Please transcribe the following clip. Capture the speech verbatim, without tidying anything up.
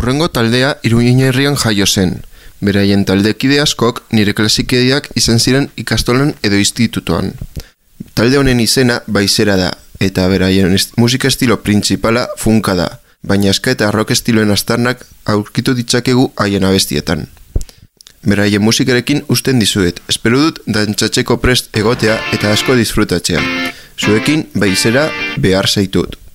Urrengo taldea Iruña herrian jaio zen. Beraien taldekide askok nire klasikediak izan ziren ikastolan edo institutuan. Talde honen izena Baizera da, eta beraien musika estilo printzipala funka da, baina ska eta rock estiloen aztarnak aurkitu ditzakegu haien abestietan. Beraien musikarekin usten dizuet, espero dut dantzatzeko prest egotea eta asko disfrutatzea. Zuekin Baizera behar zaitut.